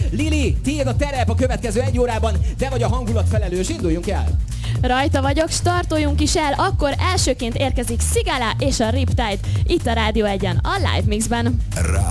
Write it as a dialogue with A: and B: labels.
A: Lili, tiéd a terep a következő 1 órában, te vagy a hangulat felelős, induljunk el!
B: Rajta vagyok, startoljunk is el, akkor elsőként érkezik Sigala és a Riptide itt a Rádió 1-en, a Live Mixben.